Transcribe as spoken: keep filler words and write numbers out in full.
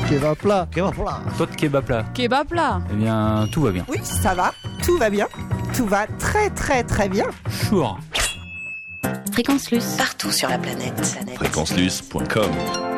Kebab plat. Kebab plat. Toi de kebab plat. Kebab plat. Eh bien, tout va bien. Oui, ça va, tout va bien. Tout va très très très bien. Sure. Fréquence Luce. Partout sur la planète. fréquence luce point com